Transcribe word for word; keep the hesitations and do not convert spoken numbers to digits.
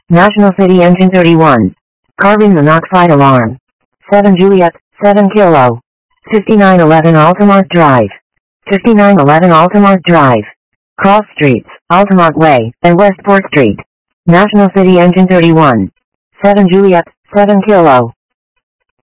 National City Engine thirty-one. Carbon monoxide alarm. seven Juliet, seven Kilo. fifty-nine eleven Altamont Drive. fifty-nine eleven Altamont Drive. Cross Streets, Altamont Way, and Westport Street. National City Engine thirty-one. seven Juliet, seven Kilo.